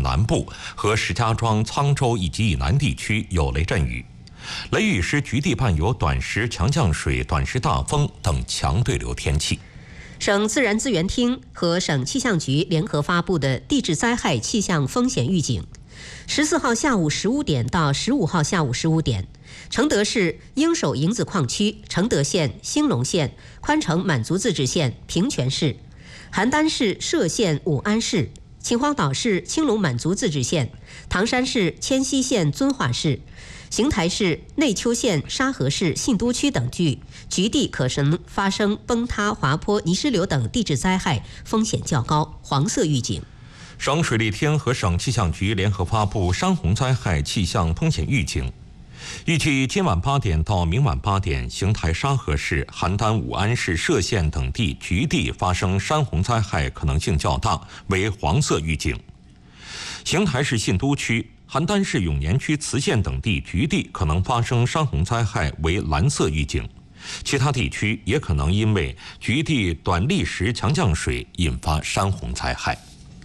南部和石家庄、沧州以及以南地区有雷阵雨。雷雨时局地伴有短时强降水、短时大风等强对流天气。 省自然资源厅和省气象局联合发布的地质灾害气象风险预警：14号下午15点到15号下午15点，承德市应守营子矿区、承德县、兴隆县、宽城满族自治县、平泉市、邯郸市歙县武安市、秦皇岛市青龙满族自治县、唐山市迁西县遵化市、邢台市内丘县沙河市信都区等局地可能发生崩塌、滑坡、泥石流等地质灾害，风险较高，黄色预警。 省水利厅和省气象局联合发布山洪灾害气象风险预警，预计今晚8点到明晚8点，邢台沙河市、邯郸武安市歙县等地局地发生山洪灾害可能性较大，为黄色预警。邢台市信都区、邯郸市永年区磁县等地局地可能发生山洪灾害，为蓝色预警。其他地区也可能因为局地短历时强降水引发山洪灾害。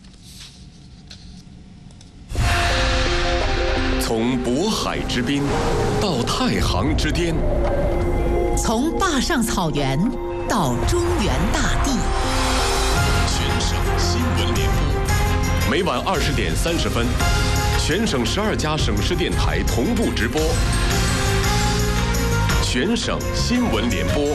从渤海之滨到太行之巅， 从坝上草原到中原大地， 全省新闻联播，每晚20点30分，全省12家省市电台同步直播。全省新闻联播。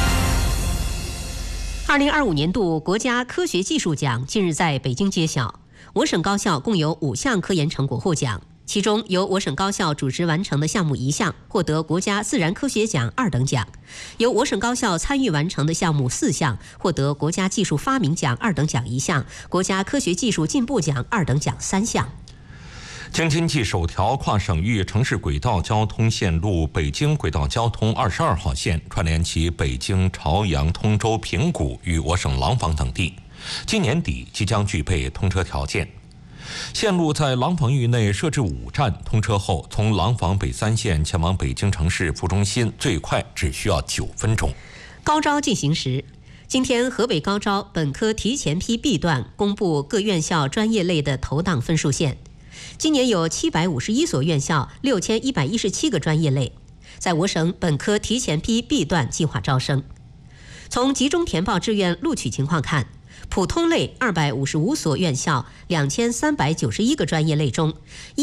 2025年度国家科学技术奖近日在北京揭晓，我省高校共有5项科研成果获奖。其中由我省高校主持完成的项目1项获得国家自然科学奖2等奖，由我省高校参与完成的项目4项获得国家技术发明奖2等奖1项，国家科学技术进步奖2等奖3项。 京津冀首条跨省域城市轨道交通线路北京轨道交通22号线串联起北京、朝阳、通州、平谷与我省廊坊等地，今年底即将具备通车条件。线路在廊坊域内设置5站，通车后从廊坊北3线前往北京城市副中心最快只需要9分钟。 高招进行时，今天河北高招本科提前批 B 段公布各院校专业类的投档分数线。今年有751所院校，6117个专业类，在我省本科提前批 B 段计划招生。从集中填报志愿录取情况看，普通类255所院校2391个专业类中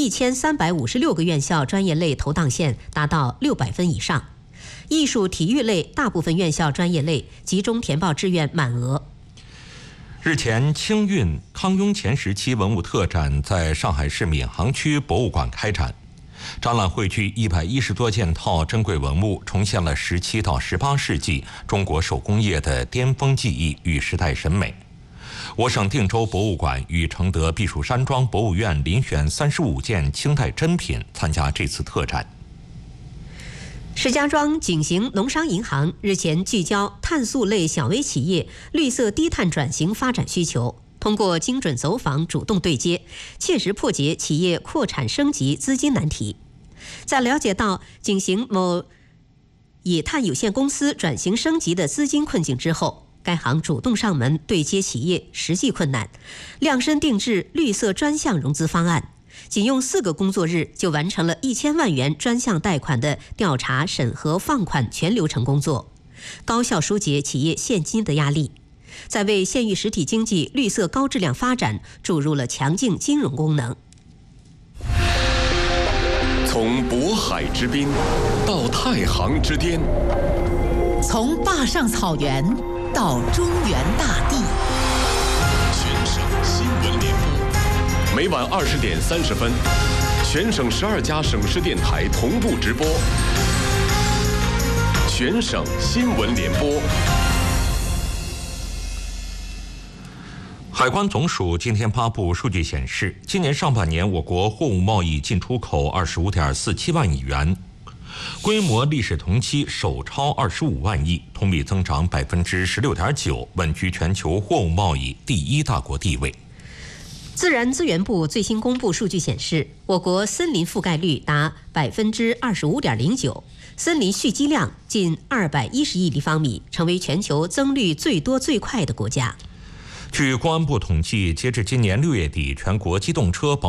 ，1356个院校专业类投档线达到600分以上。艺术体育类大部分院校专业类集中填报志愿满额。 日前，清运康雍乾时期文物特展在上海市闵行区博物馆开展。展览汇聚110多件套珍贵文物，重现了17到18世纪中国手工业的巅峰技艺与时代审美。我省定州博物馆与承德避暑山庄博物院遴选35件清代珍品参加这次特展。 石家庄景行农商银行日前聚焦碳素类小微企业绿色低碳转型发展需求，通过精准走访、主动对接，切实破解企业扩产升级资金难题。在了解到景行某冶炭有限公司转型升级的资金困境之后，该行主动上门对接企业实际困难，量身定制绿色专项融资方案，仅用4个工作日就完成了1000万元专项贷款的调查、审核、放款全流程工作，高效疏解企业现金的压力，在为县域实体经济绿色高质量发展注入了强劲金融功能。 从渤海之滨到太行之巅， 从坝上草原到中原大地， 全省新闻联播，每晚20点30分，全省12家省市电台同步直播。全省新闻联播。 海关总署今天发布数据显示，今年上半年我国货物贸易进出口25.47万亿元，规模历史同期首超25万亿，同比增长16.9%，稳居全球货物贸易第1大国地位。 自然资源部最新公布数据显示，我国森林覆盖率达25.09%，森林蓄积量近210亿立方米，成为全球增绿最多最快的国家。 据公安部统计，截至今年6月底，全国机动车保